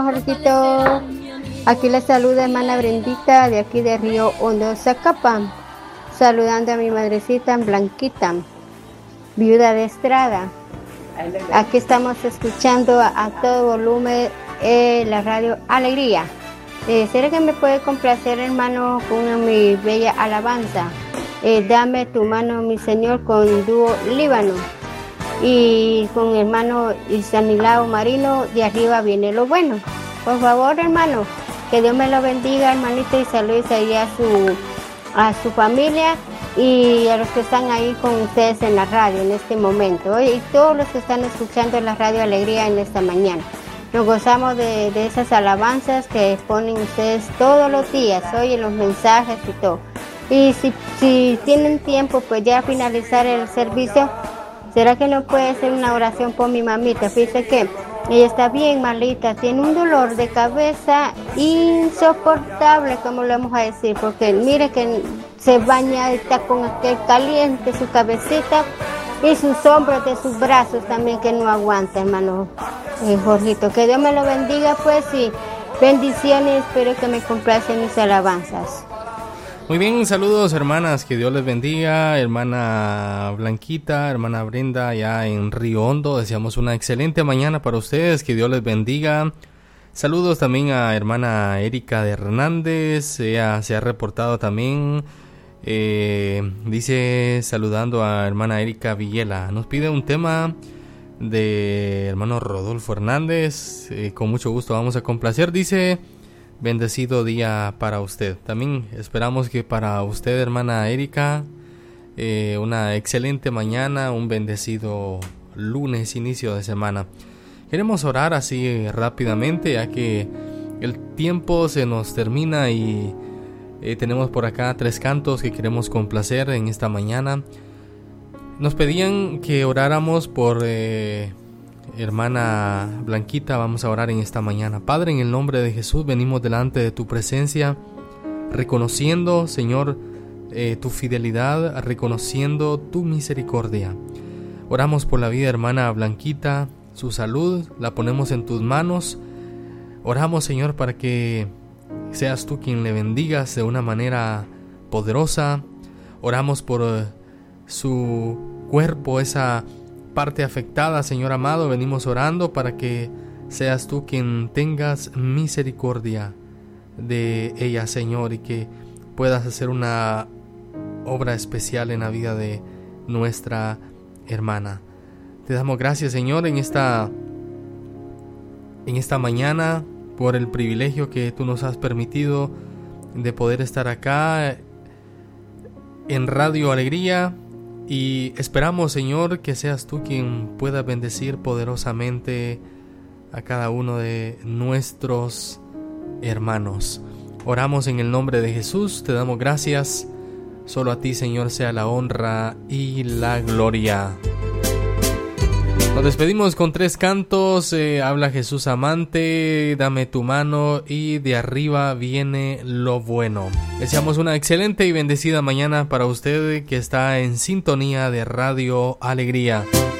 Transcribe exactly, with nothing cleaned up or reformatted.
Jorgito. Aquí les saluda hermana Brendita de aquí de Río Hondo, Zacapa. Saludando a mi madrecita Blanquita, viuda de Estrada. Aquí estamos escuchando a, a todo volumen eh, la radio Alegría. Eh, ¿Será que me puede complacer, hermano, con mi bella alabanza? Eh, dame tu mano, mi Señor, con dúo Líbano. Y con hermano Isanilao Marino, de arriba viene lo bueno. Por favor, hermano, que Dios me lo bendiga, hermanito, y saludos ahí a su, a su familia y a los que están ahí con ustedes en la radio en este momento. Oye, y todos los que están escuchando la radio Alegría en esta mañana. Nos gozamos de, de esas alabanzas que ponen ustedes todos los días, oye, los mensajes y todo. Y si, si tienen tiempo, pues ya finalizar el servicio, ¿será que no puede hacer una oración por mi mamita? Fíjese que ella está bien malita, tiene un dolor de cabeza insoportable, como lo vamos a decir, porque mire que se baña, está con aquel caliente su cabecita y sus hombros de sus brazos también que no aguanta, hermano eh, Jorgito. Que Dios me lo bendiga, pues, y bendiciones, espero que me complacen mis alabanzas. Muy bien, saludos hermanas, que Dios les bendiga, hermana Blanquita, hermana Brenda, ya en Río Hondo, deseamos una excelente mañana para ustedes, que Dios les bendiga. Saludos también a hermana Erika de Hernández, ella se ha reportado también, eh, dice saludando a hermana Erika Villela, nos pide un tema de hermano Rodolfo Hernández, eh, con mucho gusto vamos a complacer, dice... Bendecido día para usted. También esperamos que para usted, hermana Erika, eh, una excelente mañana, un bendecido lunes, inicio de semana. Queremos orar así rápidamente, ya que el tiempo se nos termina y eh, tenemos por acá tres cantos que queremos complacer en esta mañana. Nos pedían que oráramos por... Eh, hermana Blanquita, vamos a orar en esta mañana. Padre, en el nombre de Jesús venimos delante de tu presencia, reconociendo, Señor, eh, tu fidelidad, reconociendo tu misericordia. Oramos por la vida de hermana Blanquita, su salud, la ponemos en tus manos. Oramos, Señor, para que seas tú quien le bendigas de una manera poderosa. Oramos por uh, su cuerpo, esa parte afectada, Señor amado, venimos orando para que seas tú quien tengas misericordia de ella, Señor, y que puedas hacer una obra especial en la vida de nuestra hermana. Te damos gracias, Señor, en esta en esta mañana por el privilegio que tú nos has permitido de poder estar acá en Radio Alegría. Y esperamos, Señor, que seas tú quien pueda bendecir poderosamente a cada uno de nuestros hermanos. Oramos en el nombre de Jesús, te damos gracias. Solo a ti, Señor, sea la honra y la gloria. Nos despedimos con tres cantos. eh, Habla Jesús amante, dame tu mano y de arriba viene lo bueno. Deseamos una excelente y bendecida mañana para usted que está en sintonía de Radio Alegría.